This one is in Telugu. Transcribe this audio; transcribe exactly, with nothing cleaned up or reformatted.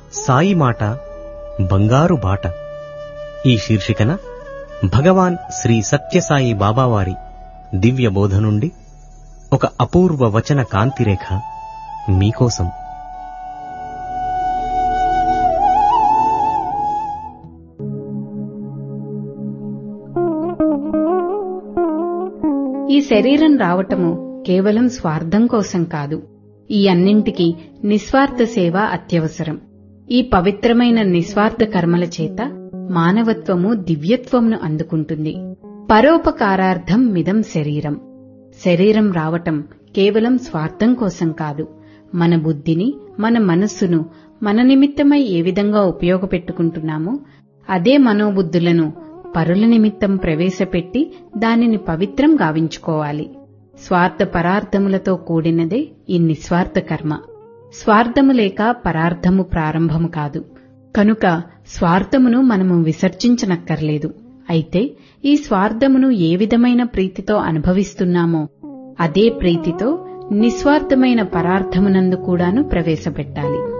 సాయి మాట బంగారు బాట ఈ శీర్షికన భగవాన్ శ్రీ సత్యసాయి బాబావారి దివ్య బోధ నుండి ఒక అపూర్వ వచన కాంతిరేఖ మీకోసం. ఈ శరీరం రావటము కేవలం స్వార్థం కోసం కాదు. ఈ అన్నింటికీ నిస్వార్థ సేవ అత్యవసరం. ఈ పవిత్రమైన నిస్వార్థ కర్మల చేత మానవత్వము దివ్యత్వంను అందుకుంటుంది. పరోపకారార్థం మిదం శరీరం. శరీరం రావటం కేవలం స్వార్థం కోసం కాదు. మన బుద్ధిని, మన మనస్సును మన నిమిత్తమై ఏ విధంగా ఉపయోగపెట్టుకుంటున్నామో అదే మనోబుద్ధులను పరుల నిమిత్తం ప్రవేశపెట్టి దానిని పవిత్రం గావించుకోవాలి. స్వార్థ పరార్థములతో కూడినదే ఈ నిస్వార్థ కర్మ. స్వార్థము లేక పరార్థము ప్రారంభము కాదు. కనుక స్వార్థమును మనము విసర్జించనక్కర్లేదు. అయితే ఈ స్వార్థమును ఏ విధమైన ప్రీతితో అనుభవిస్తున్నామో అదే ప్రీతితో నిస్వార్థమైన పరార్థమునందు కూడాను ప్రవేశపెట్టాలి.